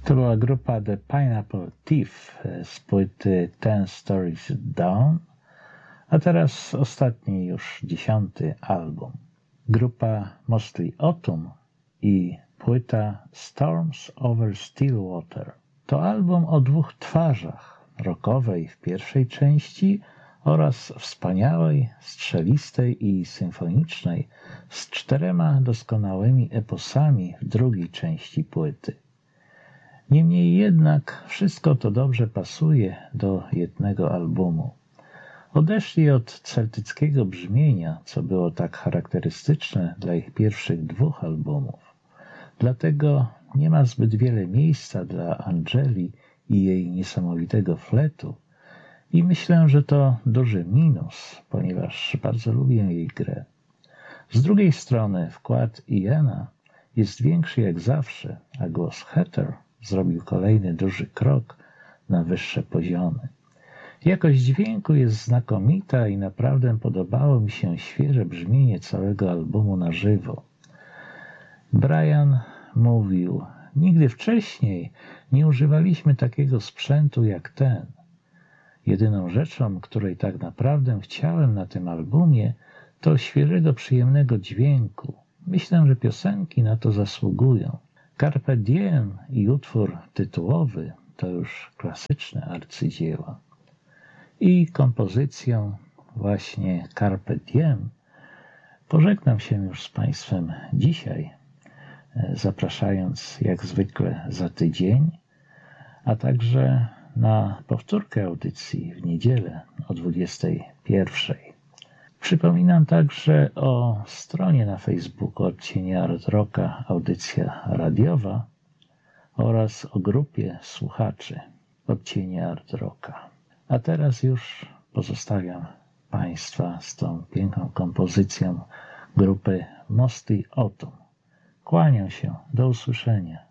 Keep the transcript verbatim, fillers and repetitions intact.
To była grupa The Pineapple Thief z płyty Ten Stories Down, a teraz ostatni, już dziesiąty album. Grupa Mostly Autumn i płyta Storms Over Stillwater. To album o dwóch twarzach, rockowej w pierwszej części oraz wspaniałej, strzelistej i symfonicznej z czterema doskonałymi eposami w drugiej części płyty. Niemniej jednak wszystko to dobrze pasuje do jednego albumu. Odeszli od celtyckiego brzmienia, co było tak charakterystyczne dla ich pierwszych dwóch albumów. Dlatego nie ma zbyt wiele miejsca dla Angeli i jej niesamowitego fletu i myślę, że to duży minus, ponieważ bardzo lubię jej grę. Z drugiej strony wkład Iana jest większy jak zawsze, a głos Heather zrobił kolejny duży krok na wyższe poziomy. Jakość dźwięku jest znakomita i naprawdę podobało mi się świeże brzmienie całego albumu na żywo. Brian mówił: nigdy wcześniej nie używaliśmy takiego sprzętu jak ten. Jedyną rzeczą, której tak naprawdę chciałem na tym albumie, to świeżego, przyjemnego dźwięku. Myślę, że piosenki na to zasługują. Carpe Diem i utwór tytułowy to już klasyczne arcydzieła. I kompozycją właśnie Carpe Diem pożegnam się już z Państwem dzisiaj, zapraszając jak zwykle za tydzień, a także na powtórkę audycji w niedzielę o dwudziestej pierwszej. Przypominam także o stronie na Facebooku Odcienie Art Rocka Audycja Radiowa oraz o grupie słuchaczy Odcienie Art Rocka. A teraz już pozostawiam Państwa z tą piękną kompozycją grupy Mostly Autumn. Kłaniam się. Do usłyszenia.